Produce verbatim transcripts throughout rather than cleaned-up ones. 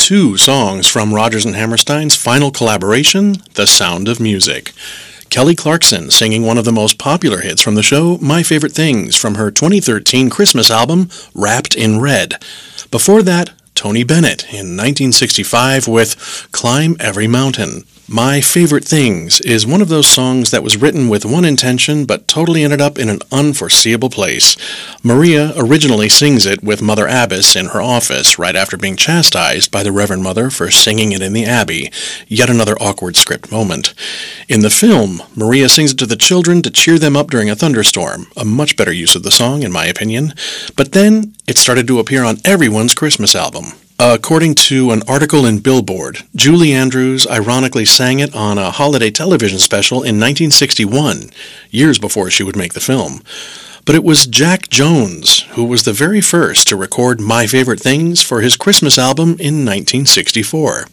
two songs from Rodgers and Hammerstein's final collaboration, The Sound of Music. Kelly Clarkson singing one of the most popular hits from the show, My Favorite Things, from her twenty thirteen Christmas album, Wrapped in Red. Before that, Tony Bennett in nineteen sixty-five with Climb Every Mountain. My Favorite Things is one of those songs that was written with one intention but totally ended up in an unforeseeable place. Maria originally sings it with Mother Abbess in her office right after being chastised by the Reverend Mother for singing it in the Abbey. Yet another awkward script moment. In the film, Maria sings it to the children to cheer them up during a thunderstorm, a much better use of the song in my opinion. But then it started to appear on everyone's Christmas album. According to an article in Billboard, Julie Andrews ironically sang it on a holiday television special in nineteen sixty-one, years before she would make the film. But it was Jack Jones who was the very first to record My Favorite Things for his Christmas album in nineteen sixty-four.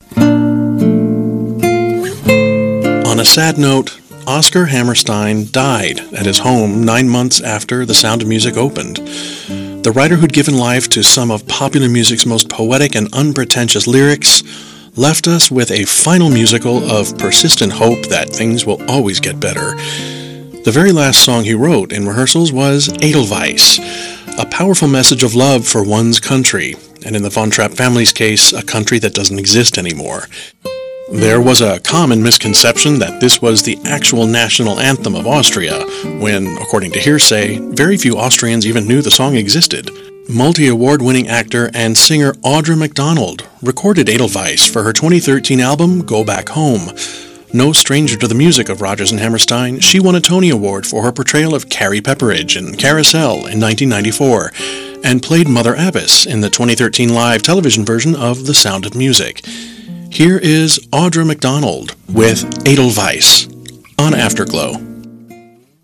On a sad note, Oscar Hammerstein died at his home nine months after The Sound of Music opened. The writer who'd given life to some of popular music's most poetic and unpretentious lyrics left us with a final musical of persistent hope that things will always get better. The very last song he wrote in rehearsals was Edelweiss, a powerful message of love for one's country, and in the Von Trapp family's case, a country that doesn't exist anymore. There was a common misconception that this was the actual national anthem of Austria, when, according to hearsay, very few Austrians even knew the song existed. Multi-award-winning actor and singer Audra McDonald recorded Edelweiss for her twenty thirteen album Go Back Home. No stranger to the music of Rodgers and Hammerstein, she won a Tony Award for her portrayal of Carrie Pepperidge in Carousel in nineteen ninety-four, and played Mother Abbess in the twenty thirteen live television version of The Sound of Music. Here is Audra McDonald with Edelweiss on Afterglow.